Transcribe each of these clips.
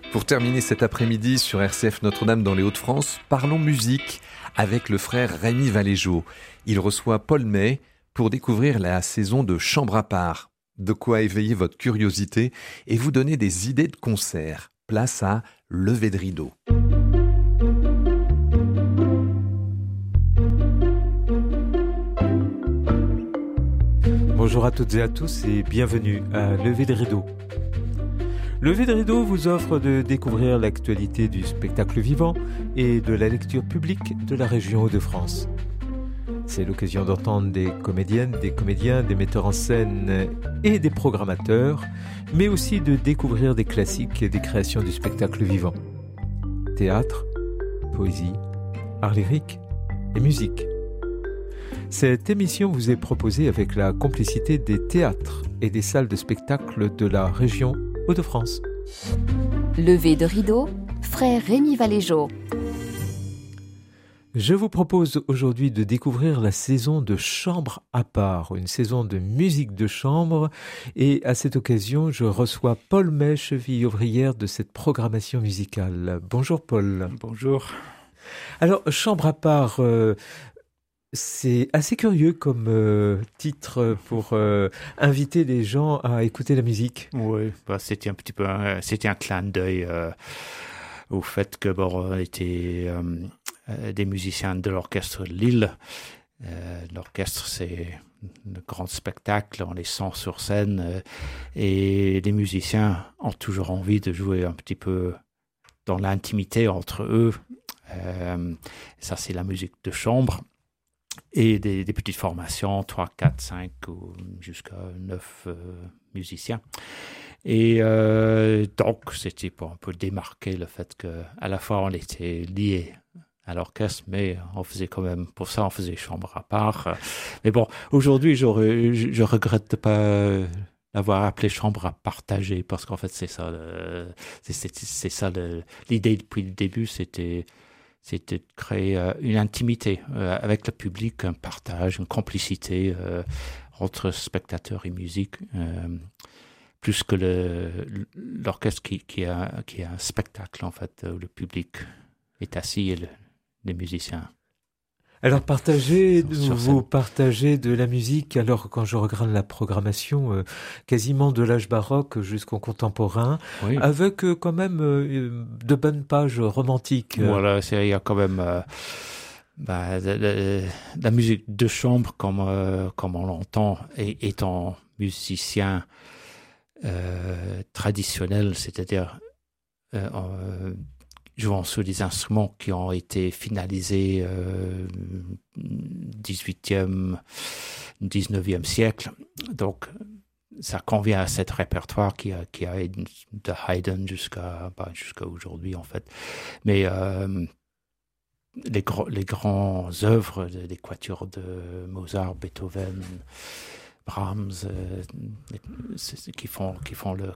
Pour terminer cet après-midi sur RCF Notre-Dame dans les Hauts-de-France, parlons musique avec le frère Rémi Valéjo. Il reçoit Paul May pour découvrir la saison de Chambre à part. De quoi éveiller votre curiosité et vous donner des idées de concerts. Place à Lever de rideau. Bonjour à toutes et à tous et bienvenue à Lever de rideau. Lever de rideau vous offre de découvrir l'actualité du spectacle vivant et de la lecture publique de la région Hauts-de-France. C'est l'occasion d'entendre des comédiennes, des comédiens, des metteurs en scène et des programmateurs, mais aussi de découvrir des classiques et des créations du spectacle vivant. Théâtre, poésie, art lyrique et musique. Cette émission vous est proposée avec la complicité des théâtres et des salles de spectacle de la région Hauts-de-France. Lever de rideau, frère Rémi Valéjo. Je vous propose aujourd'hui de découvrir la saison de Chambre à part, une saison de musique de chambre. Et à cette occasion, je reçois Paul May, cheville ouvrière de cette programmation musicale. Bonjour Paul. Bonjour. Alors, Chambre à part... c'est assez curieux comme titre pour inviter les gens à écouter la musique. Oui, c'était un petit peu, c'était un clin d'œil au fait que on était des musiciens de l'orchestre de Lille. L'orchestre, c'est un grand spectacle, on les sent sur scène et les musiciens ont toujours envie de jouer un petit peu dans l'intimité entre eux. Ça, c'est la musique de chambre. Et des petites formations, 3, 4, 5 ou jusqu'à 9 musiciens. Et donc, c'était pour un peu démarquer le fait qu'à la fois on était liés à l'orchestre, mais on faisait quand même, pour ça on faisait chambre à part. Mais bon, aujourd'hui je regrette de pas l'avoir appelé chambre à partager, parce qu'en fait c'est ça, l'idée depuis le début, c'était de créer une intimité avec le public, un partage, une complicité entre spectateurs et musique, plus que l'orchestre qui a un spectacle, en fait, où le public est assis et les musiciens. Alors vous partagez de la musique, alors quand je regarde la programmation, quasiment de l'âge baroque jusqu'au contemporain, oui. Avec quand même de bonnes pages romantiques. Voilà, il y a quand même la musique de chambre comme on l'entend, et étant musicien traditionnel, c'est-à-dire jouant sur des instruments qui ont été finalisés 18e, 19e siècle. Donc, ça convient à cet répertoire qui a de Haydn jusqu'à aujourd'hui, en fait. Mais les grands œuvres des quatuors de Mozart, Beethoven, Brahms, qui font le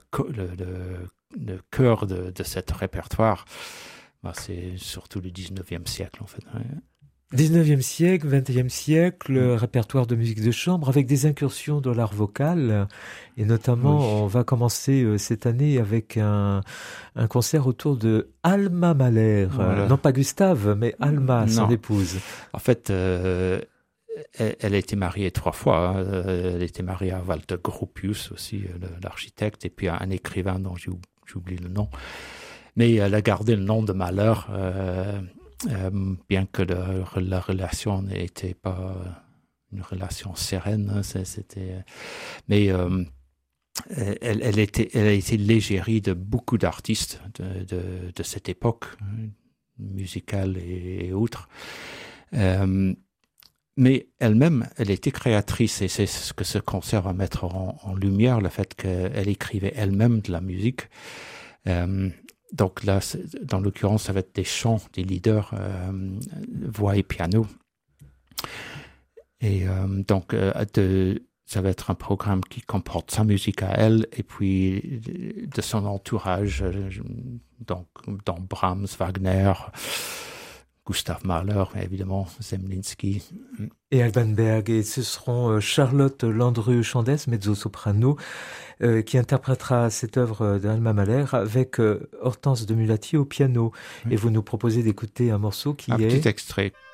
cœur de cet répertoire, c'est surtout le 19e siècle, en fait. 19e siècle, 20e siècle, répertoire de musique de chambre avec des incursions dans l'art vocal. Et notamment, oui. On va commencer cette année avec un concert autour de Alma Mahler. Voilà. Non pas Gustave, mais Alma, son épouse. En fait, elle a été mariée 3 fois. Elle a été mariée à Walter Gropius aussi, l'architecte, et puis un écrivain dont j'oublie le nom. Mais elle a gardé le nom de Mahler, bien que la relation n'était pas une relation sereine. Mais elle a été l'égérie de beaucoup d'artistes de cette époque, musicale et autres. Mais elle-même, elle était créatrice, et c'est ce que ce concert va mettre en lumière, le fait qu'elle écrivait elle-même de la musique. Donc là, dans l'occurrence, ça va être des chants, des leaders, voix et piano. Et donc, ça va être un programme qui comporte sa musique à elle, et puis de son entourage, donc dans Brahms, Wagner, Gustav Mahler, évidemment, Zemlinsky. Et Alban Berg. Et ce seront Charlotte Landru-Chandès, mezzo-soprano, qui interprétera cette œuvre d'Alma Mahler avec Hortense de Mulatier au piano. Et vous nous proposez d'écouter un morceau qui est... Un petit extrait.